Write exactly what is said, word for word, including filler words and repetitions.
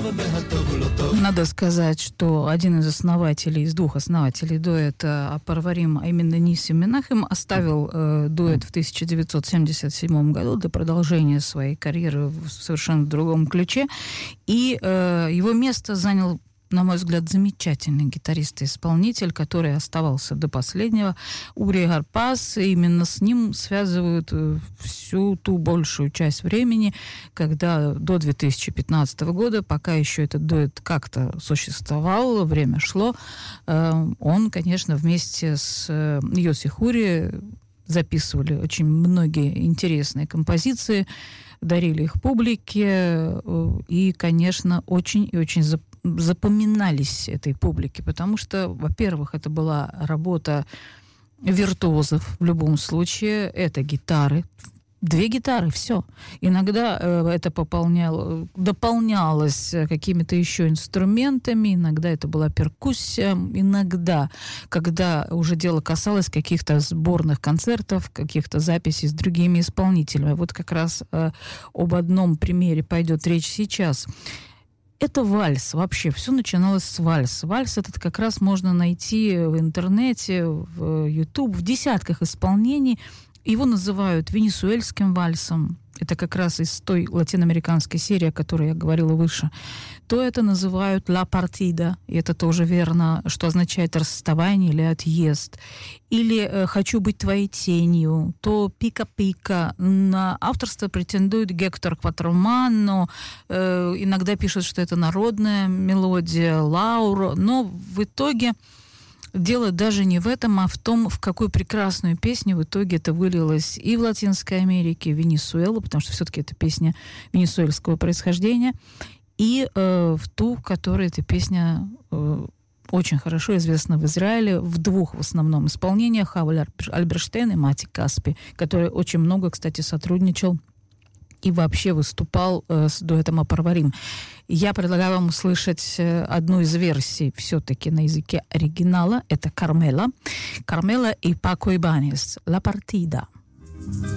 Надо сказать, что один из основателей, из двух основателей дуэта «Апарварим», а именно Ниси Менахем, оставил э, дуэт в тысяча девятьсот семьдесят седьмом году для продолжения своей карьеры в совершенно другом ключе. И э, его место занял, на мой взгляд, замечательный гитарист и исполнитель, который оставался до последнего, Ури Гарпас. Именно с ним связывают всю ту большую часть времени, когда до две тысячи пятнадцатого года, пока еще этот дуэт как-то существовал, время шло, он, конечно, вместе с Йоси Хури записывали очень многие интересные композиции, дарили их публике и, конечно, очень и очень запоминались этой публике, потому что, во-первых, это была работа виртуозов в любом случае, это гитары, две гитары, все. Иногда э, это пополняло, дополнялось какими-то еще инструментами, иногда это была перкуссия, иногда, когда уже дело касалось каких-то сборных концертов, каких-то записей с другими исполнителями. Вот как раз э, об одном примере пойдет речь сейчас. Это вальс. Вообще, все начиналось с вальса. Вальс этот как раз можно найти в интернете, в YouTube, в десятках исполнений. Его называют венесуэльским вальсом. Это как раз из той латиноамериканской серии, о которой я говорила выше. То это называют «la partida», и это тоже верно, что означает расставание или отъезд. Или э, «хочу быть твоей тенью», то «пика-пика». На авторство претендует Гектор Кватромано, э, иногда пишут, что это народная мелодия, Лауро, но в итоге дело даже не в этом, а в том, в какую прекрасную песню в итоге это вылилось и в Латинской Америке, в Венесуэлу, потому что все-таки это песня венесуэльского происхождения, и э, в ту, в которой эта песня э, очень хорошо известна в Израиле, в двух в основном исполнениях, Хавель Альберштейн и Мати Каспи, который очень много, кстати, сотрудничал и вообще выступал э, с дуэтом «Апарварим». Я предлагаю вам услышать э, одну из версий все-таки на языке оригинала. Это Кармела. Кармела и Пако Ибанес. «La Partida».